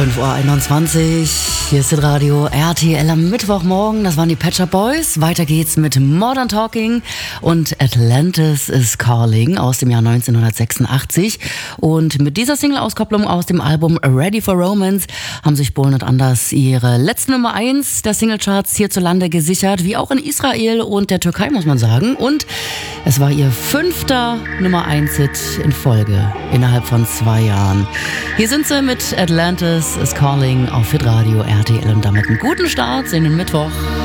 5:21 Uhr, hier ist das Radio RTL am Mittwochmorgen. Das waren die Pet Shop Boys. Weiter geht's mit Modern Talking und Atlantis is Calling aus dem Jahr 1986. Und mit dieser Single-Auskopplung aus dem Album Ready for Romance haben sich Bohlen und Anders ihre letzte Nummer 1 der Singlecharts hierzulande gesichert, wie auch in Israel und der Türkei, muss man sagen. Und es war ihr 5. Nummer 1-Hit in Folge innerhalb von 2 Jahren. Hier sind sie mit Atlantis is Calling auf Hitradio RTL und damit einen guten Start in den Mittwoch.